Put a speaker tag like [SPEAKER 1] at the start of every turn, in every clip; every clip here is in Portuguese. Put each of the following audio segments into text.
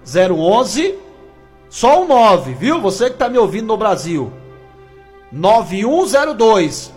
[SPEAKER 1] 011, só o 9, viu? Você que está me ouvindo no Brasil. 9102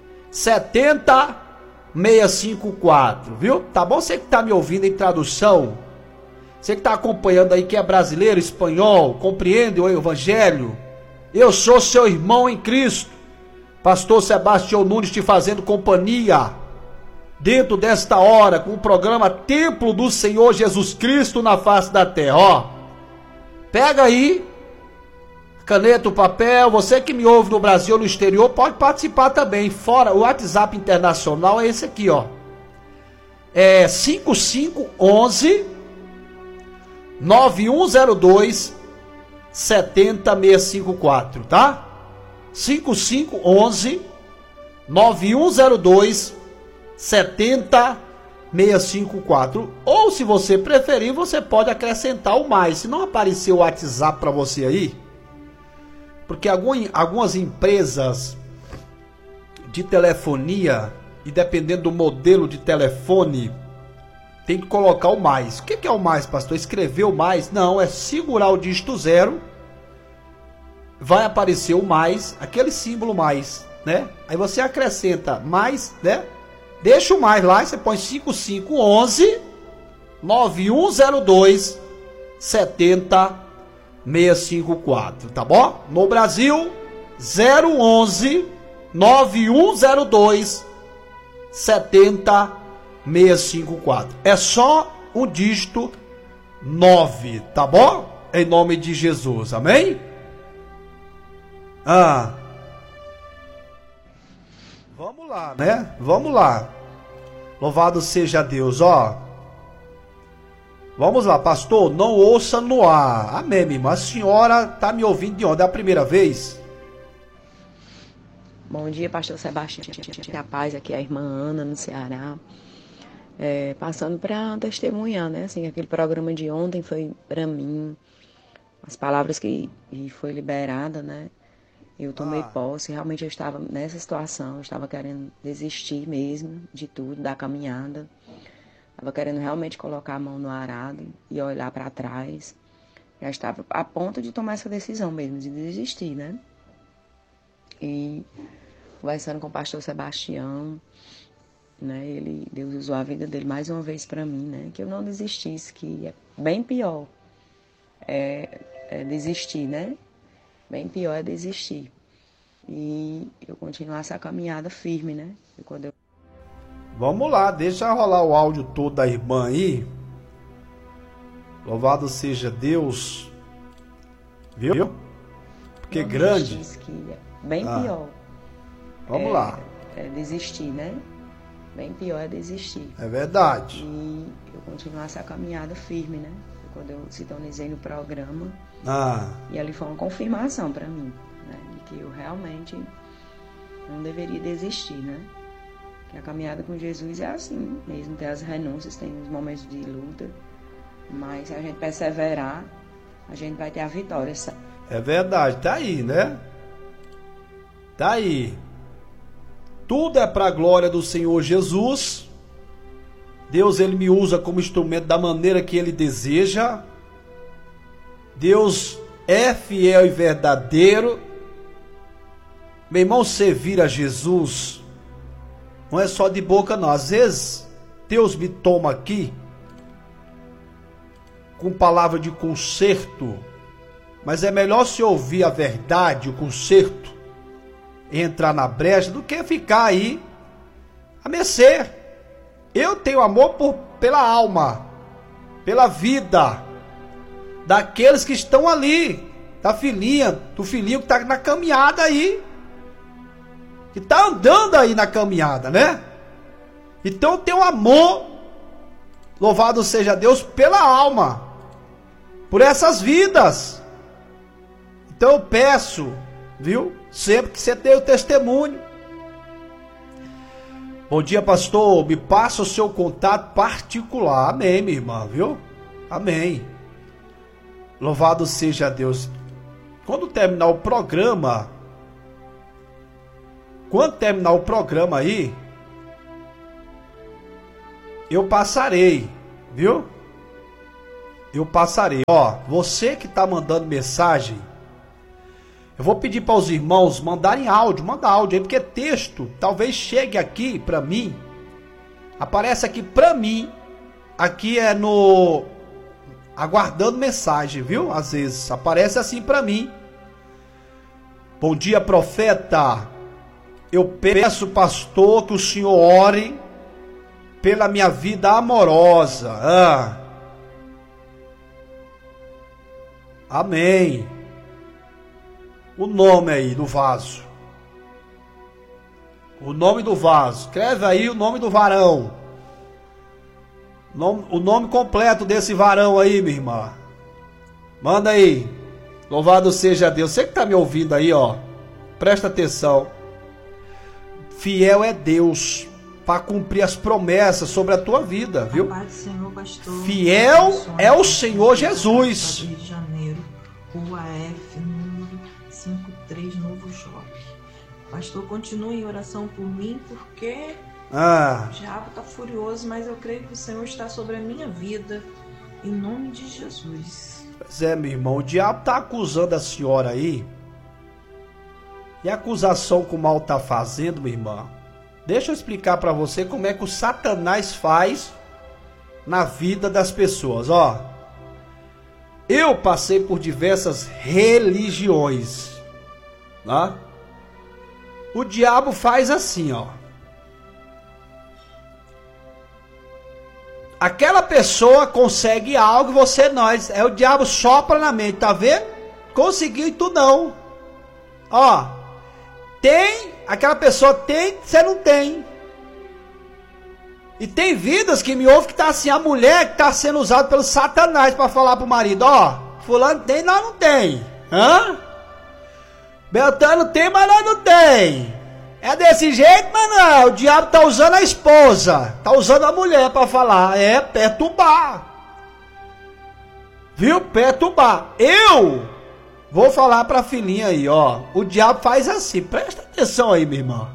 [SPEAKER 1] 70654, viu? Tá bom? Você que está me ouvindo em tradução, você que está acompanhando aí, que é brasileiro, espanhol, compreende o Evangelho? Eu sou seu irmão em Cristo, pastor Sebastião Nunes, te fazendo companhia dentro desta hora, com o programa Templo do Senhor Jesus Cristo na face da terra, ó. Pega aí, caneta, o papel, você que me ouve no Brasil ou no exterior, pode participar também, fora, o WhatsApp internacional é esse aqui, ó. É 5511 9102 70654, tá? 5511 9102 70654. Ou se você preferir, você pode acrescentar o mais. Se não aparecer o WhatsApp para você aí, porque algumas empresas de telefonia, e dependendo do modelo de telefone, tem que colocar o mais. O que é o mais, pastor? Escrever o mais? Não, é segurar o dígito 0, vai aparecer o mais, aquele símbolo mais, né? Aí você acrescenta mais, né? Deixa o mais lá e você põe 5511 9102 70654, tá bom? No Brasil, 011 9102 70654. É só um dígito 9, tá bom? Em nome de Jesus, amém? Vamos lá, né? Vamos lá. Louvado seja Deus, ó. Vamos lá, pastor, não ouça no ar. Amém, minha irmã. A senhora tá me ouvindo de onde? É a primeira vez?
[SPEAKER 2] Bom dia, pastor Sebastião. A paz, aqui é a irmã Ana, no Ceará. Passando para testemunhar, né? Assim, aquele programa de ontem foi para mim. As palavras que foi liberada, né? Eu tomei posse, realmente eu estava nessa situação, eu estava querendo desistir mesmo de tudo, da caminhada. Estava querendo realmente colocar a mão no arado e olhar para trás. Já estava a ponto de tomar essa decisão mesmo, de desistir, né? E conversando com o pastor Sebastião, né? Deus usou a vida dele mais uma vez para mim, né? Que eu não desistisse, que é bem pior é desistir, né? Bem pior é desistir. E eu continuar essa caminhada firme, né?
[SPEAKER 1] Vamos lá, deixa rolar o áudio todo da irmã aí. Louvado seja Deus. Viu? Porque
[SPEAKER 2] não
[SPEAKER 1] grande.
[SPEAKER 2] Que é bem pior.
[SPEAKER 1] Vamos lá.
[SPEAKER 2] É desistir, né? Bem pior é desistir.
[SPEAKER 1] É verdade.
[SPEAKER 2] E eu continuar essa caminhada firme, né? Quando eu sintonizei no programa. E ali foi uma confirmação para mim, né? De que eu realmente não deveria desistir, né? Que a caminhada com Jesus é assim mesmo. Tem as renúncias, tem os momentos de luta. Mas se a gente perseverar, a gente vai ter a vitória.
[SPEAKER 1] É verdade, tá aí, né? Tá aí. Tudo é para a glória do Senhor Jesus. Deus, ele me usa como instrumento da maneira que ele deseja. Deus é fiel e verdadeiro. Meu irmão, servir a Jesus não é só de boca não. Às vezes Deus me toma aqui com palavra de conserto, mas é melhor se ouvir a verdade, o conserto, e entrar na brecha, do que ficar aí a mercê. Eu tenho amor pela alma, pela vida daqueles que estão ali, da filhinha, do filhinho que está na caminhada aí, que está andando aí na caminhada, né? Então eu tenho amor, louvado seja Deus, pela alma, por essas vidas. Então eu peço, viu? Sempre que você tem o testemunho. Bom dia, pastor, me passa o seu contato particular. Amém, minha irmã, viu? Amém. Louvado seja Deus. Quando terminar o programa, aí, eu passarei, viu? eu passarei. Ó, você que está mandando mensagem, eu vou pedir para os irmãos mandarem áudio, manda áudio aí, porque texto talvez chegue aqui para mim, aparece aqui para mim, aqui é no aguardando mensagem, viu? Às vezes aparece assim para mim. Bom dia, profeta. Eu peço, pastor, que o senhor ore pela minha vida amorosa. Amém. O nome aí do vaso. O nome do vaso. Escreve aí o nome do varão. O nome completo desse varão aí, minha irmã. Manda aí. Louvado seja Deus. Você que está me ouvindo aí, ó. Presta atenção. Fiel é Deus para cumprir as promessas sobre a tua vida, viu?
[SPEAKER 3] Senhor, pastor,
[SPEAKER 1] fiel é o Senhor Jesus.
[SPEAKER 3] Rio de Janeiro, Rua F, número 53, Novo Joque. Pastor, continue em oração por mim, porque o diabo está furioso, mas eu creio que o Senhor está sobre a minha vida, em nome de Jesus.
[SPEAKER 1] Pois é, meu irmão, o diabo está acusando a senhora aí. E a acusação que o mal está fazendo, minha irmã, deixa eu explicar para você como é que o Satanás faz na vida das pessoas, ó. Eu passei por diversas religiões, né? O diabo faz assim, ó. Aquela pessoa consegue algo e você não. É o diabo sopra na mente, tá vendo? Conseguiu e tu não. Ó. Tem, aquela pessoa tem, você não tem. E tem vidas que me ouvem que tá assim, a mulher que tá sendo usada pelo Satanás para falar pro marido, ó, fulano tem, nós não tem. Hã? Beltrano tem, mas nós não tem. É desse jeito, mas não, o diabo tá usando a esposa, tá usando a mulher para falar, perturbar. Viu? Perturbar. Eu vou falar pra filhinha aí, ó. O diabo faz assim. Presta atenção aí, minha irmã.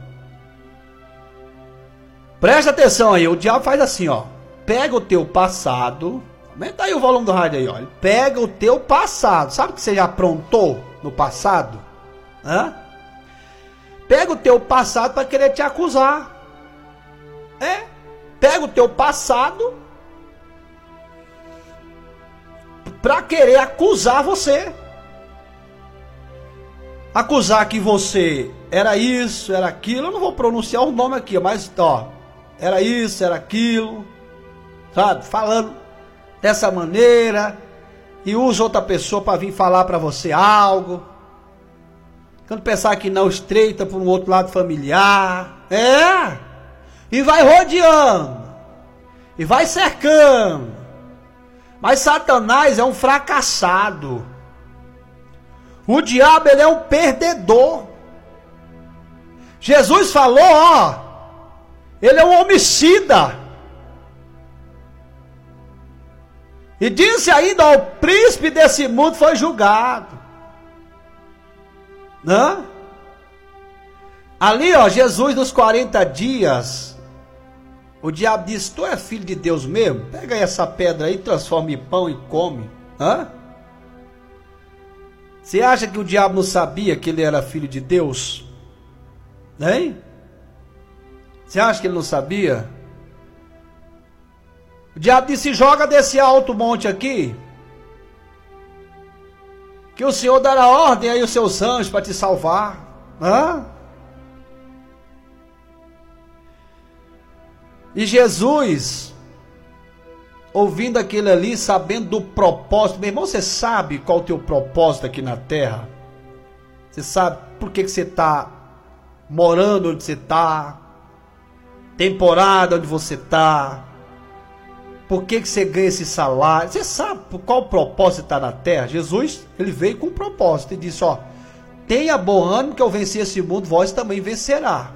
[SPEAKER 1] Presta atenção aí. O diabo faz assim, ó. Pega o teu passado. Aumenta aí o volume do rádio aí, ó. Ele pega o teu passado. Sabe o que você já aprontou no passado? Hã? Pega o teu passado pra querer te acusar. Pega o teu passado pra querer acusar você. Acusar que você era isso, era aquilo. Eu não vou pronunciar o nome aqui, mas ó, era isso, era aquilo, sabe? Falando dessa maneira e usa outra pessoa para vir falar para você algo. Quando pensar que não, estreita por um outro lado familiar. E vai rodeando. E vai cercando. Mas Satanás é um fracassado. O diabo, ele é um perdedor. Jesus falou, ó, ele é um homicida. E disse ainda, ó, o príncipe desse mundo foi julgado. Né? Ali, ó, Jesus nos 40 dias, o diabo disse, tu é filho de Deus mesmo? Pega aí essa pedra aí, transforma em pão e come. Hã? Você acha que o diabo não sabia que ele era filho de Deus? Hein? Você acha que ele não sabia? O diabo disse, joga desse alto monte aqui, que o Senhor dará ordem aí aos seus anjos para te salvar. Hã? E Jesus, ouvindo aquele ali, sabendo do propósito, meu irmão, você sabe qual é o teu propósito aqui na terra? Você sabe por que você está morando onde você está? Temporada onde você está? Por que você ganha esse salário? Você sabe por qual propósito está na terra? Jesus, ele veio com um propósito e disse, ó, tenha bom ânimo que eu venci esse mundo, vós também vencerá.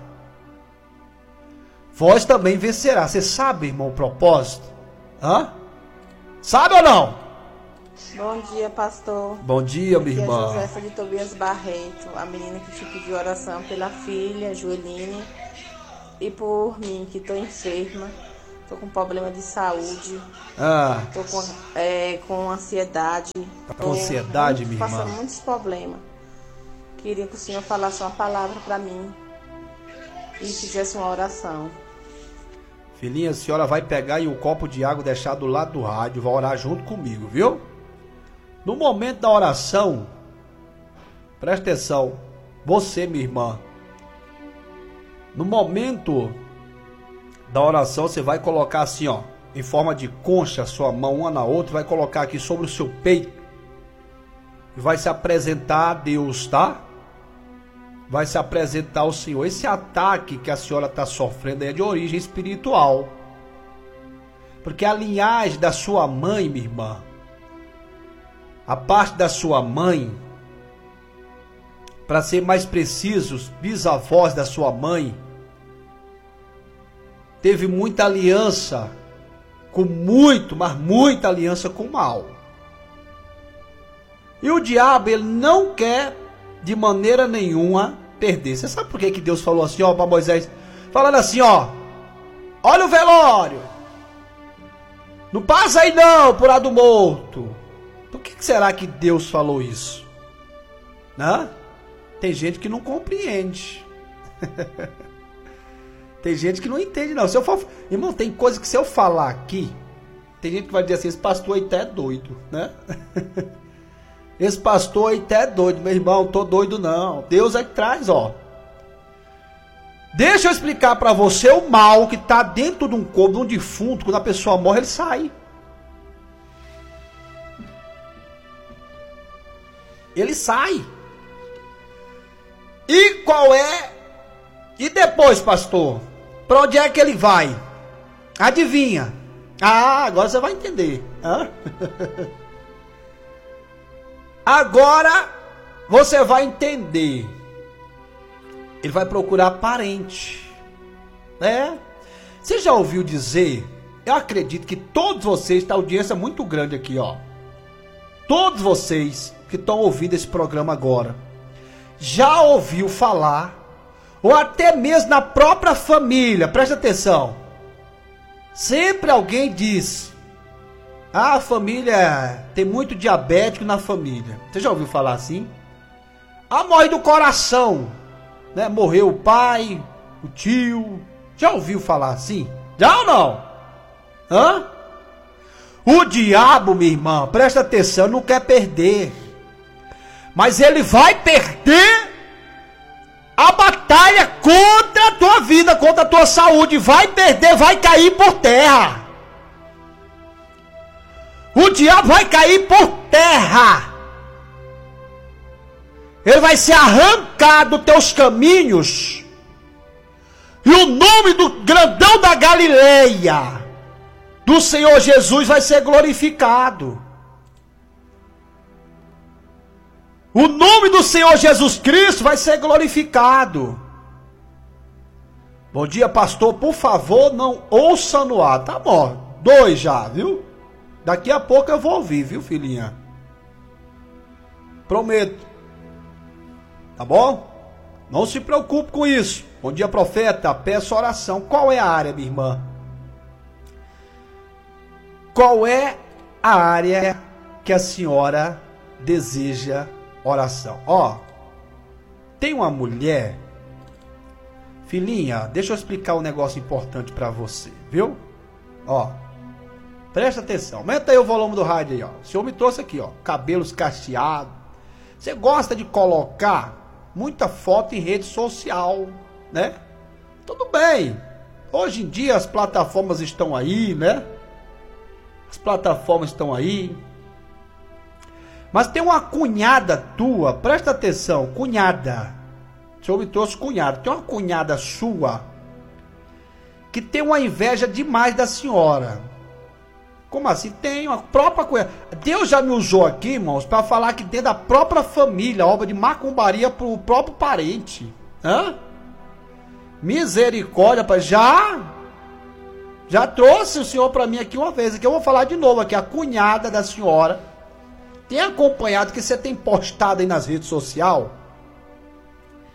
[SPEAKER 1] Vós também vencerá. Você sabe, irmão, o propósito? Hã? Sabe ou não?
[SPEAKER 4] Bom dia, pastor.
[SPEAKER 1] Bom dia, minha
[SPEAKER 4] Aqui
[SPEAKER 1] irmã.
[SPEAKER 4] é Josefa de Tobias Barreto, a menina que te pediu oração pela filha, Joeline, e por mim, que estou enferma. Tô com problema de saúde. Tô com ansiedade.
[SPEAKER 1] Tá com ansiedade, minha irmã?
[SPEAKER 4] Passando muitos problemas. Queria que o senhor falasse uma palavra para mim e fizesse uma oração.
[SPEAKER 1] Filhinha, a senhora vai pegar aí um copo de água, deixar do lado do rádio, vai orar junto comigo, viu? No momento da oração, presta atenção, você, minha irmã, no momento da oração, você vai colocar assim, ó, em forma de concha, sua mão uma na outra, vai colocar aqui sobre o seu peito e vai se apresentar a Deus, tá? Vai se apresentar ao Senhor. Esse ataque que a senhora está sofrendo é de origem espiritual, porque a linhagem da sua mãe, minha irmã, a parte da sua mãe, para ser mais precisos, bisavós da sua mãe, teve muita aliança com mas muita aliança com o mal. E o diabo, ele não quer de maneira nenhuma perder. Você sabe por que Deus falou assim, ó, para Moisés? Falando assim, ó, olha o velório, não passa aí não, por lado do morto. Por que será que Deus falou isso? Né? Tem gente que não compreende. Tem gente que não entende, não. Se eu for... Irmão, tem coisa que se eu falar aqui, tem gente que vai dizer assim, esse pastor aí até é doido, né? Esse pastor aí até é doido, meu irmão, tô doido não. Deus é que traz, ó. Deixa eu explicar para você o mal que tá dentro de um corpo, de um defunto, quando a pessoa morre, ele sai. Ele sai. E qual é? E depois, pastor? Para onde é que ele vai? Adivinha? Ah, agora você vai entender. Hã? Agora você vai entender. Ele vai procurar parente. Você já ouviu dizer? Eu acredito que todos vocês, tá audiência muito grande aqui, ó. Todos vocês que estão ouvindo esse programa agora, já ouviu falar, ou até mesmo na própria família, presta atenção. Sempre alguém diz: a família tem muito diabético na família. Você já ouviu falar assim? Ah, morre do coração, né? Morreu o pai, o tio. Já ouviu falar assim? Já ou não? Hã? O diabo, minha irmã, presta atenção, não quer perder. Mas ele vai perder a batalha contra a tua vida, contra a tua saúde. Vai perder, vai cair por terra. O diabo vai cair por terra. Ele vai ser arrancado dos teus caminhos. E o nome do grandão da Galileia, do Senhor Jesus, vai ser glorificado. O nome do Senhor Jesus Cristo vai ser glorificado. Bom dia, pastor. Por favor, não ouça no ar. Tá bom. 2 já, viu? Daqui a pouco eu vou ouvir, viu, filhinha? Prometo. Tá bom? Não se preocupe com isso. Bom dia, profeta. Peço oração. Qual é a área, minha irmã? Qual é a área que a senhora deseja oração? Ó, tem uma mulher. Filhinha, deixa eu explicar um negócio importante para você, viu? Ó, presta atenção. Aumenta aí o volume do rádio aí, ó. O senhor me trouxe aqui, ó, cabelos cacheados. Você gosta de colocar muita foto em rede social, né? Tudo bem. Hoje em dia as plataformas estão aí, né? As plataformas estão aí. Mas tem uma cunhada tua, presta atenção, cunhada. O senhor me trouxe cunhada. Tem uma cunhada sua que tem uma inveja demais da senhora. Como assim? Tem uma própria cunhada. Deus já me usou aqui, irmãos, para falar que dentro da própria família, obra de macumbaria para o próprio parente. Hã? Misericórdia, pai. Já trouxe o senhor para mim aqui uma vez. Aqui eu vou falar de novo aqui. A cunhada da senhora tem acompanhado que você tem postado aí nas redes sociais.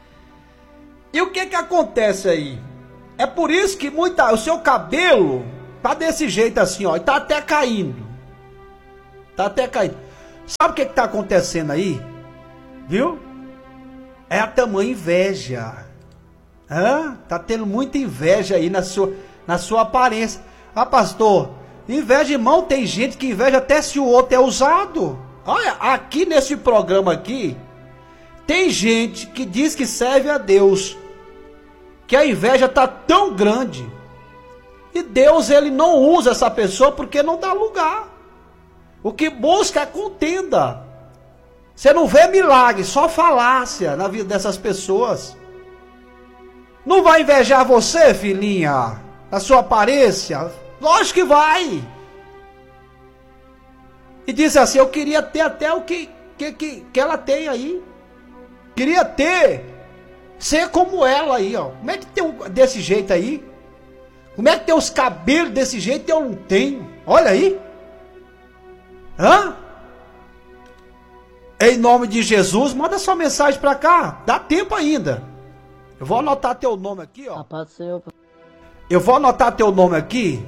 [SPEAKER 1] E o que acontece aí? É por isso que o seu cabelo Tá desse jeito assim, ó. E tá até caindo. Tá até caindo. Sabe o que tá acontecendo aí? Viu? É a tamanha inveja. Tá tendo muita inveja aí na sua aparência. Pastor, inveja, irmão, tem gente que inveja até se o outro é usado. Olha, aqui nesse programa aqui, tem gente que diz que serve a Deus, que a inveja tá tão grande, e Deus, ele não usa essa pessoa porque não dá lugar. O que busca é contenda. Você não vê milagre, só falácia na vida dessas pessoas. Não vai invejar você, filhinha, na sua aparência? Lógico que vai. E diz assim, eu queria ter até o que ela tem aí. Queria ser como ela aí, ó. Como é que tem desse jeito aí? Como é que tem os cabelos desse jeito e eu não tenho? Olha aí. Em nome de Jesus, manda sua mensagem pra cá. Dá tempo ainda. Eu vou anotar teu nome aqui, ó. Eu vou anotar teu nome aqui.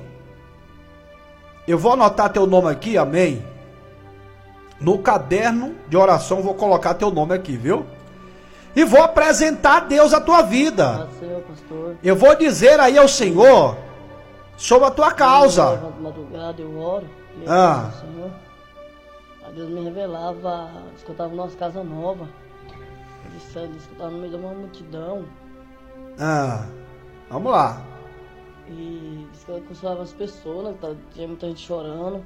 [SPEAKER 1] Amém. No caderno de oração vou colocar teu nome aqui, viu? E vou apresentar a Deus a tua vida. Eu vou dizer aí ao Senhor sobre a tua causa.
[SPEAKER 5] Eu oro. Senhor. Deus me revelava, diz que eu estava numa casa nova. Ele disse que eu estava no meio de uma multidão.
[SPEAKER 1] Vamos lá.
[SPEAKER 5] E disse que eu consolava as pessoas, né? Tinha muita gente chorando.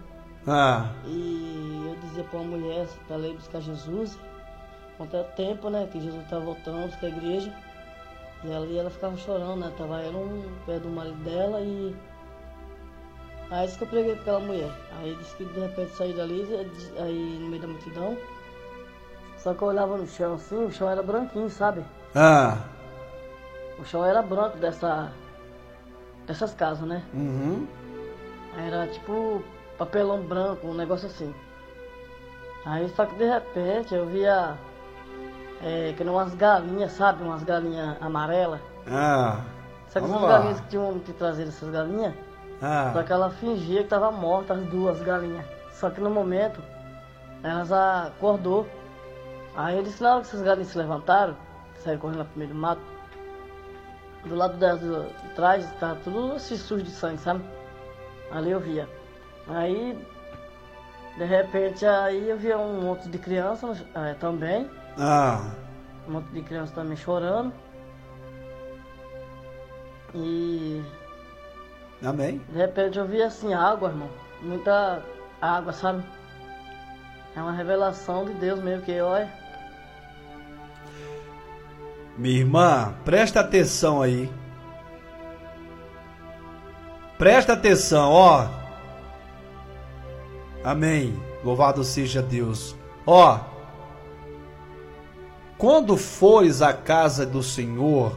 [SPEAKER 5] E eu dizia para uma mulher para ela ir buscar Jesus. Quanto tempo, né? Que Jesus estava voltando para a igreja. E ela ficava chorando, né? Tava ela pé do marido dela e. Aí disse que eu preguei para aquela mulher. Aí disse que de repente saí dali, aí no meio da multidão. Só que eu olhava no chão assim, o chão era branquinho, sabe? O chão era branco dessas casas, né? Aí era tipo papelão branco, um negócio assim. Aí só que de repente eu via que nem umas galinhas, sabe? Umas galinhas amarelas. Só que essas galinhas que tinham que trazer essas galinhas. Só que ela fingia que estava morta, as duas galinhas. Só que no momento, elas acordou. Aí eu disse, na hora que essas galinhas se levantaram, saíram correndo lá pro meio do mato, do lado delas de trás, estava tudo assim sujo de sangue, sabe? Ali eu via. Aí, de repente, aí eu via um monte de criança também. Um monte de criança também chorando. E...
[SPEAKER 1] Amém.
[SPEAKER 5] De repente eu vi assim água, irmão. Muita água, sabe? É uma revelação de Deus mesmo, que olha.
[SPEAKER 1] Minha irmã, presta atenção aí. Presta atenção, ó. Amém. Louvado seja Deus. Ó. Quando fores à casa do Senhor,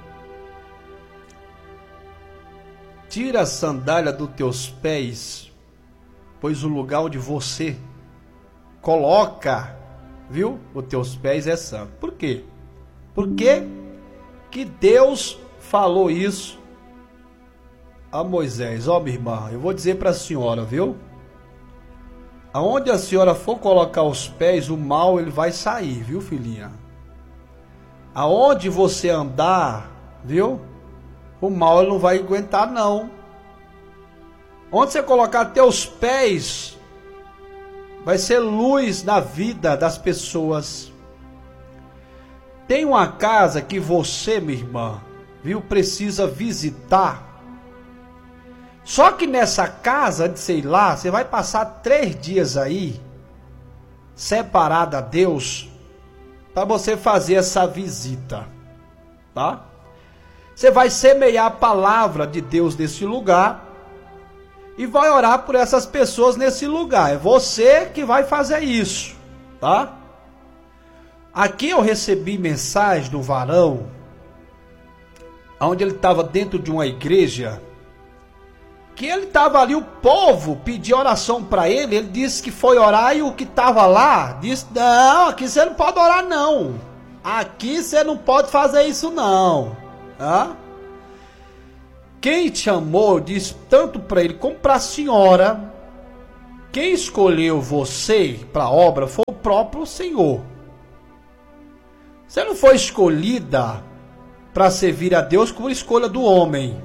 [SPEAKER 1] tira a sandália dos teus pés, pois o lugar onde você coloca, viu, os teus pés é santo. Por quê? Porque que Deus falou isso a Moisés. Ó, minha irmã, eu vou dizer para a senhora, viu? Aonde a senhora for colocar os pés, o mal ele vai sair, viu, filhinha? Aonde você andar, viu? O mal ele não vai aguentar, não. Onde você colocar teus pés, vai ser luz na vida das pessoas. Tem uma casa que você, minha irmã, viu, precisa visitar. Só que nessa casa, de sei lá, você vai passar 3 dias aí, separada a Deus, para você fazer essa visita, tá? Você vai semear a palavra de Deus nesse lugar e vai orar por essas pessoas nesse lugar. É você que vai fazer isso, tá? Aqui eu recebi mensagem do varão, onde ele estava dentro de uma igreja, que ele estava ali, o povo pediu oração para ele, ele disse que foi orar e o que estava lá disse, não, aqui você não pode orar não, aqui você não pode fazer isso não. quem chamou, diz tanto para ele como para a senhora, quem escolheu você para a obra foi o próprio Senhor. Você não foi escolhida para servir a Deus por escolha do homem.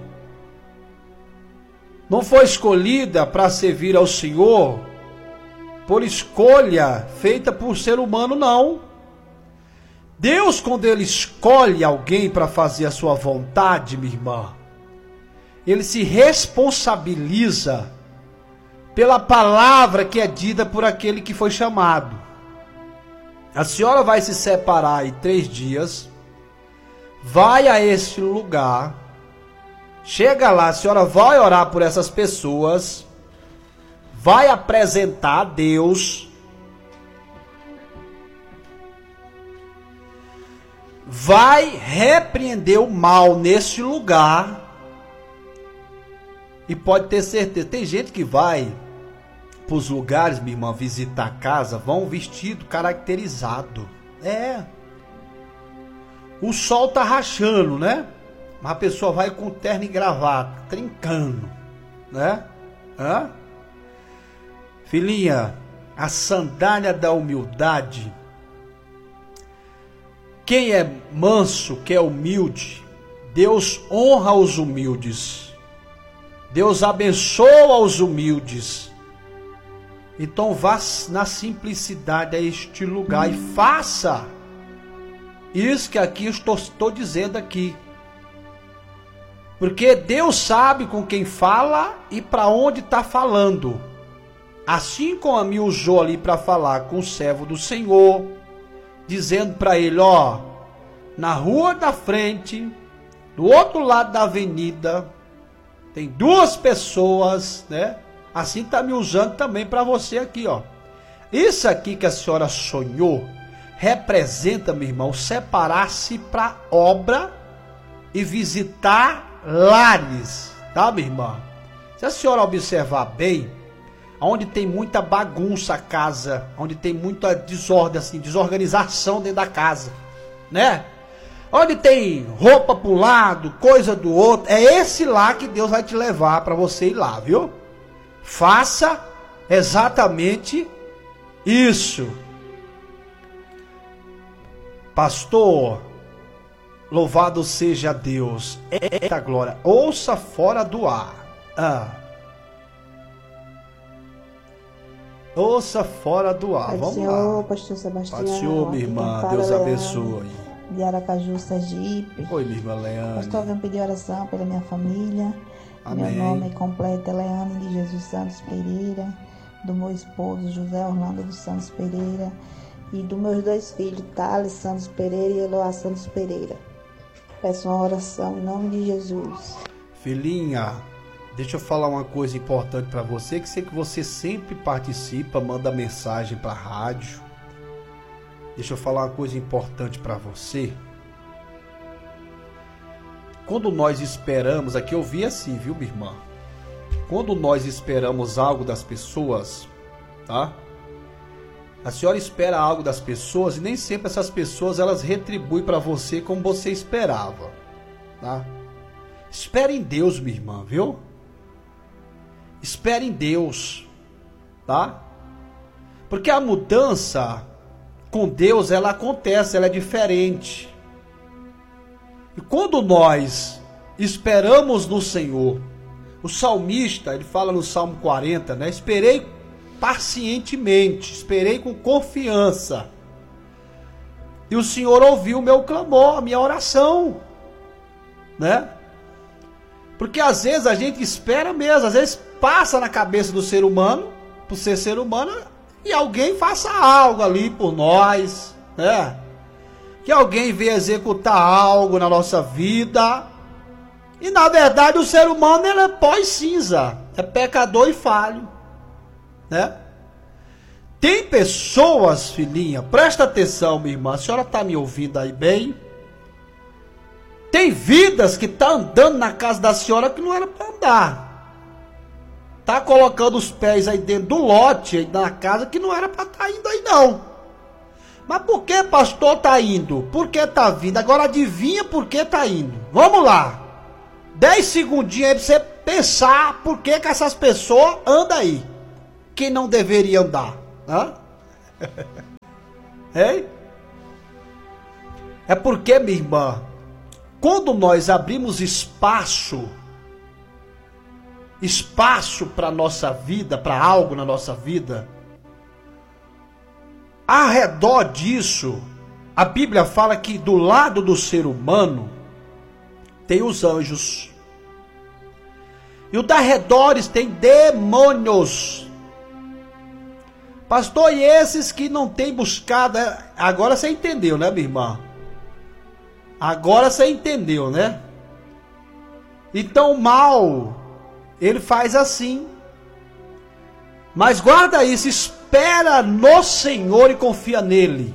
[SPEAKER 1] Não foi escolhida para servir ao Senhor por escolha feita por ser humano, não. Deus, quando Ele escolhe alguém para fazer a sua vontade, minha irmã, Ele se responsabiliza pela palavra que é dita por aquele que foi chamado. A senhora vai se separar em 3 dias, vai a este lugar, chega lá, a senhora vai orar por essas pessoas, vai apresentar a Deus, vai repreender o mal neste lugar, e pode ter certeza, tem gente que vai para os lugares, minha irmã, visitar a casa, vão vestido caracterizado. O sol tá rachando, né? Mas a pessoa vai com terno e gravata, trincando, né? Filhinha, a sandália da humildade. Quem é manso, que é humilde, Deus honra os humildes. Deus abençoa os humildes. Então vá na simplicidade a este lugar e faça isso que aqui estou dizendo aqui. Porque Deus sabe com quem fala e para onde está falando. Assim como me usou ali para falar com o servo do Senhor, dizendo para ele, ó, na rua da frente, do outro lado da avenida, tem 2 pessoas, né? Assim está me usando também para você aqui, ó. Isso aqui que a senhora sonhou representa, meu irmão, separar-se para obra e visitar lares, tá, minha irmã? Se a senhora observar bem, onde tem muita bagunça a casa, onde tem muita desordem, assim, desorganização dentro da casa, né? Onde tem roupa para um lado, coisa do outro, é esse lá que Deus vai te levar para você ir lá, viu? Faça exatamente isso. Pastor, louvado seja Deus. Eita glória. Ouça fora do ar. Ouça fora do ar.
[SPEAKER 6] Pai
[SPEAKER 1] Vamos
[SPEAKER 6] Senhor,
[SPEAKER 1] lá.
[SPEAKER 6] Pastor Sebastião.
[SPEAKER 1] Pai do Senhor, minha irmã. Deus abençoe.
[SPEAKER 6] De Aracaju, Sergipe.
[SPEAKER 1] Oi, minha irmã Leane.
[SPEAKER 6] Pastor, venho pedir oração pela minha família.
[SPEAKER 1] Amém.
[SPEAKER 6] Meu nome completo é Leane de Jesus Santos Pereira. Do meu esposo José Orlando dos Santos Pereira. E dos meus 2 filhos, Thales Santos Pereira e Eloá Santos Pereira. Peço uma oração em nome de Jesus.
[SPEAKER 1] Filhinha, deixa eu falar uma coisa importante para você, que sei que você sempre participa, manda mensagem para a rádio. Deixa eu falar uma coisa importante para você. Quando nós esperamos, aqui eu vi assim, viu, minha irmã? Quando nós esperamos algo das pessoas, tá? A senhora espera algo das pessoas e nem sempre essas pessoas elas retribuem para você como você esperava, tá? Espere em Deus, minha irmã, viu? Espere em Deus, tá? Porque a mudança com Deus, ela acontece, ela é diferente. E quando nós esperamos no Senhor, o salmista, ele fala no Salmo 40, né? Esperei pacientemente, esperei com confiança. E o Senhor ouviu o meu clamor, a minha oração, né? Porque às vezes a gente espera mesmo, às vezes passa na cabeça do ser humano, por ser humano, e alguém faça algo ali por nós, né? Que alguém venha executar algo na nossa vida. E na verdade o ser humano ele é pó e cinza, é pecador e falho, né? Tem pessoas, filhinha, presta atenção, minha irmã, a senhora está me ouvindo aí bem? Tem vidas que tá andando na casa da senhora que não era para andar. Tá colocando os pés aí dentro do lote, aí na casa, que não era para estar indo aí não. Mas por que, pastor, tá indo? Por que tá vindo? Agora adivinha por que tá indo. Vamos lá. 10 segundinhos aí pra você pensar por que essas pessoas andam aí, que não deveriam andar. Hã? Hein? É porque, minha irmã, quando nós abrimos espaço para nossa vida, para algo na nossa vida, ao redor disso, a Bíblia fala que do lado do ser humano tem os anjos. E os arredores tem demônios. Pastor, e esses que não têm buscado... Agora você entendeu, né, minha irmã? Agora você entendeu, né? Então o mal, ele faz assim. Mas guarda isso, espera no Senhor e confia nele.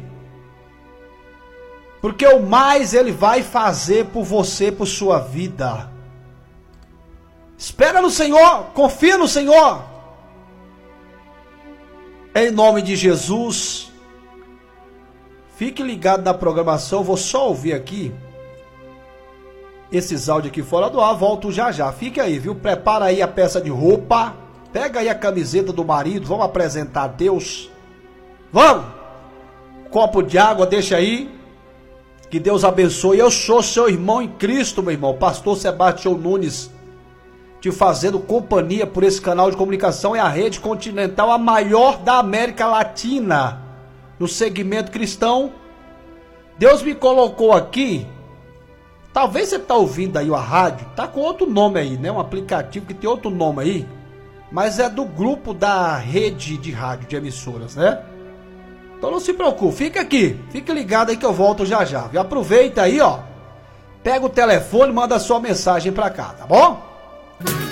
[SPEAKER 1] Porque o mais ele vai fazer por você, por sua vida. Espera no Senhor, confia no Senhor. Em nome de Jesus, fique ligado na programação, vou só ouvir aqui esses áudios aqui fora do ar, volto já já. Fique aí, viu? Prepara aí a peça de roupa, pega aí a camiseta do marido, vamos apresentar a Deus. Vamos! Copo de água, deixa aí. Que Deus abençoe. Eu sou seu irmão em Cristo, meu irmão, pastor Sebastião Nunes, te fazendo companhia por esse canal de comunicação. É a Rede Continental, a maior da América Latina no segmento cristão. Deus me colocou aqui. Talvez você está ouvindo aí a rádio, tá com outro nome aí, né? Um aplicativo que tem outro nome aí, mas é do grupo da rede de rádio, de emissoras, né? Então não se preocupe, fica aqui, fica ligado aí que eu volto já já. E aproveita aí, ó, pega o telefone e manda sua mensagem pra cá, tá bom?